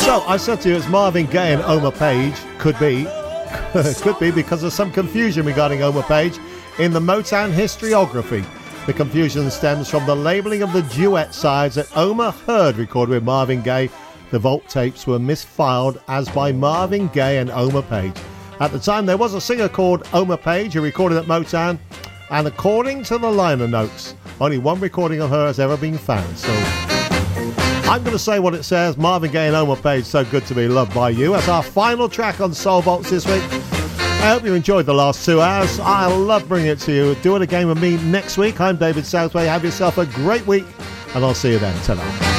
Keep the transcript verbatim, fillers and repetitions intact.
So I said to you, it's Marvin Gaye and Omar Page. Could be. Could be because of some confusion regarding Omar Page in the Motown historiography. The confusion stems from the labelling of the duet sides that Omar heard recorded with Marvin Gaye. The vault tapes were misfiled as by Marvin Gaye and Omar Page. At the time, there was a singer called Omar Page who recorded at Motown, and according to the liner notes, only one recording of her has ever been found. So I'm going to say what it says. Marvin Gaye and Omar Page, So Good to Be Loved by You. That's our final track on Soul Vaults this week. I hope you enjoyed the last two hours. I love bringing it to you. Do it again with me next week. I'm David Southway. Have yourself a great week, and I'll see you then. Ta-ra.